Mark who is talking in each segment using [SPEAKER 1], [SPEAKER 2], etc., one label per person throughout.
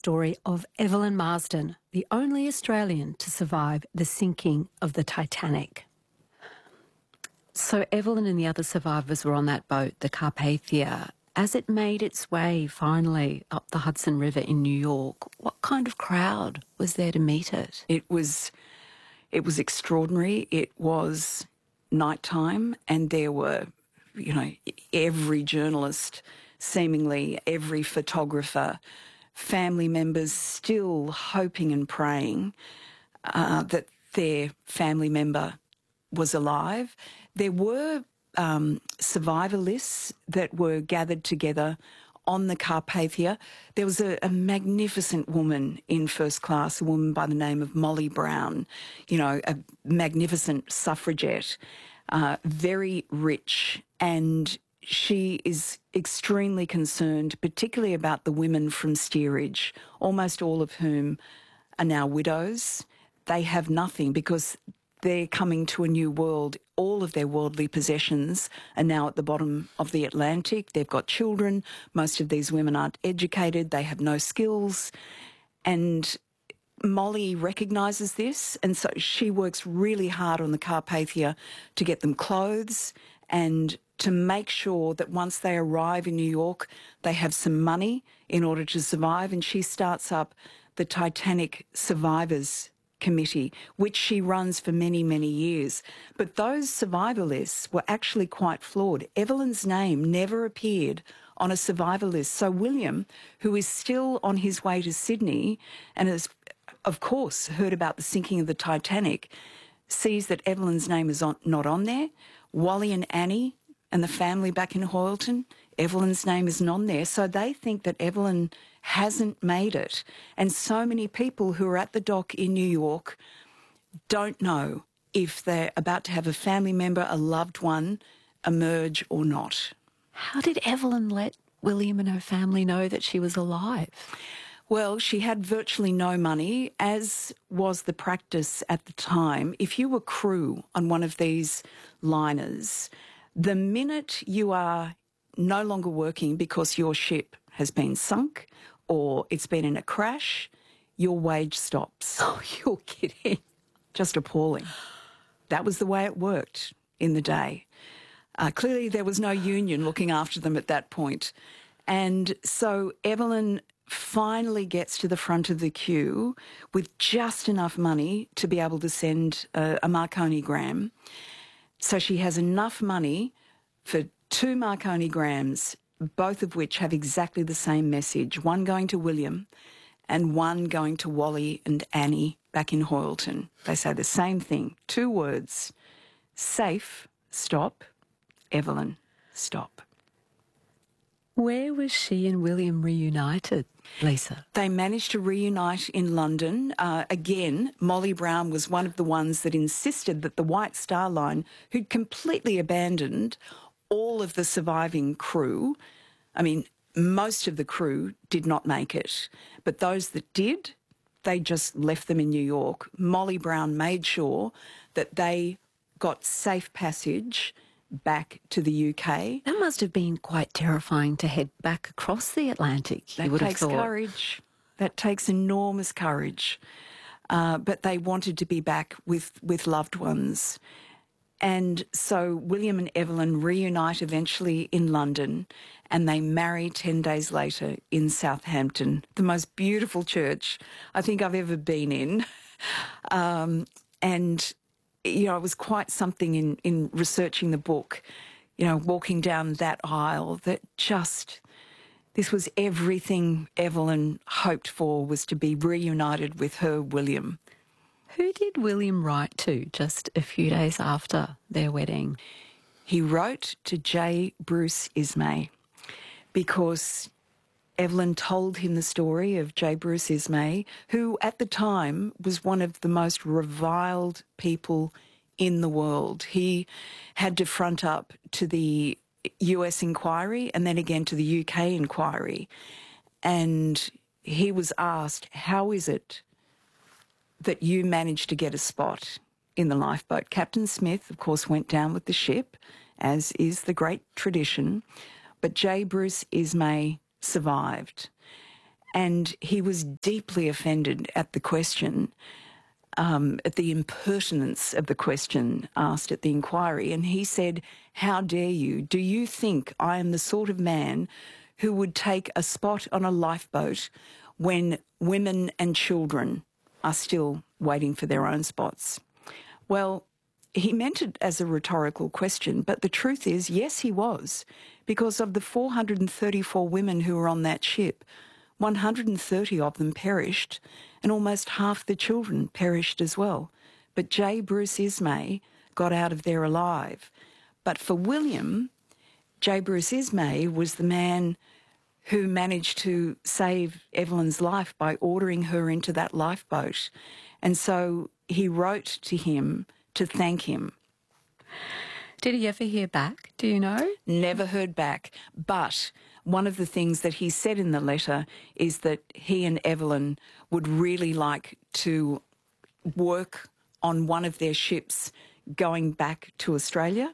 [SPEAKER 1] story of Evelyn Marsden, the only Australian to survive the sinking of the Titanic. So Evelyn and the other survivors were on that boat, the Carpathia. As it made its way finally up the Hudson River in New York, what kind of crowd was there to meet it?
[SPEAKER 2] It was extraordinary. It was nighttime, and there were, every journalist, seemingly every photographer, family members still hoping and praying that their family member was alive. There were survivor lists that were gathered together on the Carpathia. There was a magnificent woman in first class, a woman by the name of Molly Brown, a magnificent suffragette, very rich, and she is extremely concerned, particularly about the women from Steerage, almost all of whom are now widows. They have nothing because they're coming to a new world. All of their worldly possessions are now at the bottom of the Atlantic. They've got children. Most of these women aren't educated. They have no skills. And Molly recognises this, and so she works really hard on the Carpathia to get them clothes and to make sure that once they arrive in New York, they have some money in order to survive. And she starts up the Titanic Survivors Committee, which she runs for many, many years. But those survivor lists were actually quite flawed. Evelyn's name never appeared on a survivor list. So William, who is still on his way to Sydney and has, of course, heard about the sinking of the Titanic, sees that Evelyn's name is not on there. Wally and Annie and the family back in Hoyleton, Evelyn's name isn't on there. So they think that Evelyn hasn't made it. And so many people who are at the dock in New York don't know if they're about to have a family member, a loved one, emerge or not.
[SPEAKER 1] How did Evelyn let William and her family know that she was alive?
[SPEAKER 2] Well, she had virtually no money, as was the practice at the time. If you were crew on one of these liners, the minute you are no longer working because your ship has been sunk or it's been in a crash, your wage stops.
[SPEAKER 1] Oh, you're kidding.
[SPEAKER 2] Just appalling. That was the way it worked in the day. Clearly there was no union looking after them at that point. And so Evelyn finally gets to the front of the queue with just enough money to be able to send a Marconigram. So she has enough money for 2 Marconigrams, both of which have exactly the same message, one going to William and one going to Wally and Annie back in Hoyleton. They say the same thing, 2 words: safe, stop; Evelyn, stop.
[SPEAKER 1] Where was she and William reunited, Lisa?
[SPEAKER 2] They managed to reunite in London. Again, Molly Brown was one of the ones that insisted that the White Star Line, who'd completely abandoned all of the surviving crew, I mean, most of the crew did not make it, but those that did, they just left them in New York. Molly Brown made sure that they got safe passage back to the UK.
[SPEAKER 1] That must have been quite terrifying to head back across the Atlantic.
[SPEAKER 2] That takes courage. That takes enormous courage. But they wanted to be back with loved ones. And so William and Evelyn reunite eventually in London, and they marry 10 days later in Southampton, the most beautiful church I think I've ever been in. And it was quite something in researching the book, walking down that aisle, that this was everything Evelyn hoped for, was to be reunited with her William.
[SPEAKER 1] Who did William write to just a few days after their wedding?
[SPEAKER 2] He wrote to J. Bruce Ismay because Evelyn told him the story of J. Bruce Ismay, who at the time was one of the most reviled people in the world. He had to front up to the US inquiry and then again to the UK inquiry. And he was asked, how is it that you managed to get a spot in the lifeboat? Captain Smith, of course, went down with the ship, as is the great tradition, but J. Bruce Ismay survived. And he was deeply offended at the question, at the impertinence of the question asked at the inquiry. And he said, "How dare you? Do you think I am the sort of man who would take a spot on a lifeboat when women and children are still waiting for their own spots?" Well, he meant it as a rhetorical question, but the truth is, yes, he was, because of the 434 women who were on that ship, 130 of them perished, and almost half the children perished as well. But J. Bruce Ismay got out of there alive. But for William, J. Bruce Ismay was the man who managed to save Evelyn's life by ordering her into that lifeboat. And so he wrote to him to thank him.
[SPEAKER 1] Did he ever hear back? Do you know?
[SPEAKER 2] Never heard back. But one of the things that he said in the letter is that he and Evelyn would really like to work on one of their ships going back to Australia.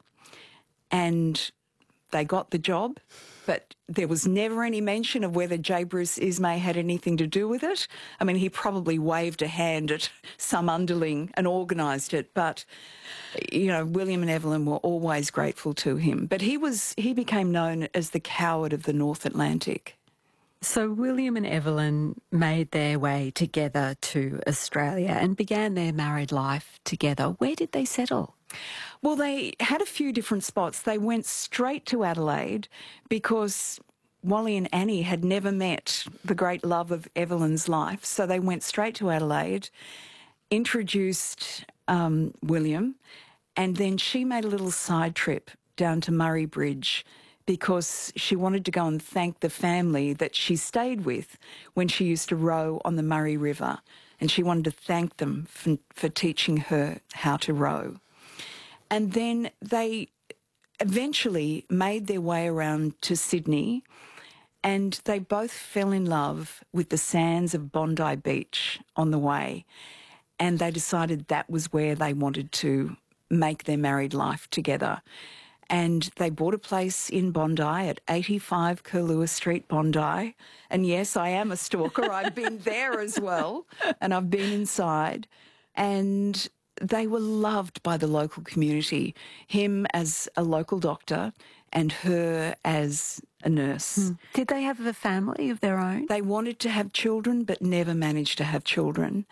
[SPEAKER 2] And they got the job, but there was never any mention of whether J. Bruce Ismay had anything to do with it. I mean, he probably waved a hand at some underling and organised it, but, you know, William and Evelyn were always grateful to him. But he became known as the coward of the North Atlantic.
[SPEAKER 1] So William and Evelyn made their way together to Australia and began their married life together. Where did they settle?
[SPEAKER 2] Well, they had a few different spots. They went straight to Adelaide because Wally and Annie had never met the great love of Evelyn's life. So they went straight to Adelaide, introduced William, and then she made a little side trip down to Murray Bridge because she wanted to go and thank the family that she stayed with when she used to row on the Murray River. And she wanted to thank them for teaching her how to row. And then they eventually made their way around to Sydney, and they both fell in love with the sands of Bondi Beach on the way. And they decided that was where they wanted to make their married life together. And they bought a place in Bondi at 85 Curlewis Street, Bondi. And yes, I am a stalker. I've been there as well, and I've been inside. And they were loved by the local community, him as a local doctor and her as a nurse.
[SPEAKER 1] Did they have a family of their own?
[SPEAKER 2] They wanted to have children but never managed to have children.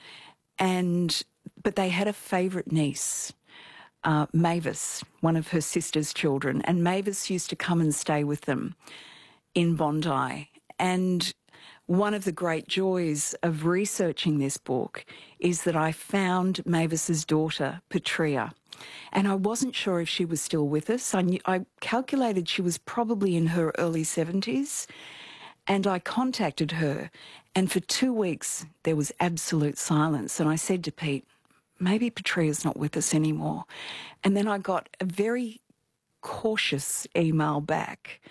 [SPEAKER 2] But they had a favourite niece, Mavis, one of her sister's children, and Mavis used to come and stay with them in Bondi. And one of the great joys of researching this book is that I found Mavis's daughter, Petrea, and I wasn't sure if she was still with us. I calculated she was probably in her early 70s, and I contacted her, and for 2 weeks there was absolute silence. And I said to Pete, maybe Petrea's not with us anymore. And then I got a very cautious email back,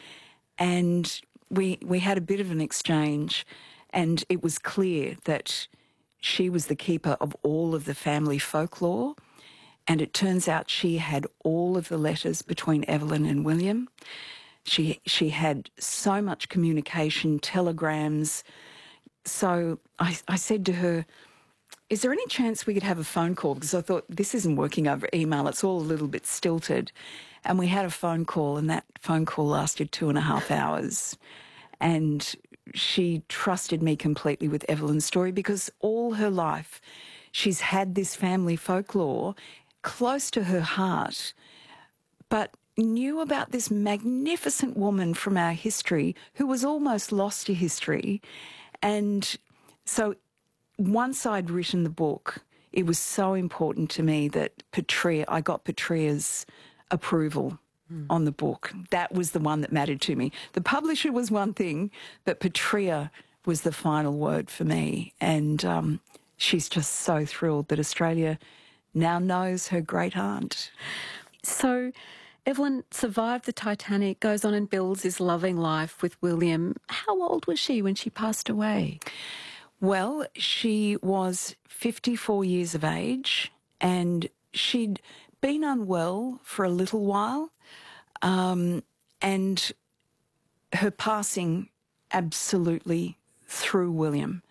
[SPEAKER 2] and we had a bit of an exchange, and it was clear that she was the keeper of all of the family folklore, and it turns out she had all of the letters between Evelyn and William. She had so much communication, telegrams. So I said to her, is there any chance we could have a phone call? Because I thought, this isn't working over email. It's all a little bit stilted. And we had a phone call, and that phone call lasted 2.5 hours. And she trusted me completely with Evelyn's story because all her life she's had this family folklore close to her heart, but knew about this magnificent woman from our history who was almost lost to history. And so once I'd written the book, it was so important to me that I got Petrea's approval on the book. That was the one that mattered to me. The publisher was one thing, but Petrea was the final word for me. And she's just so thrilled that Australia now knows her great aunt.
[SPEAKER 1] So Evelyn survived the Titanic, goes on and builds this loving life with William. How old was she when she passed away?
[SPEAKER 2] Well, she was 54 years of age, and she'd been unwell for a little while, and her passing absolutely through William.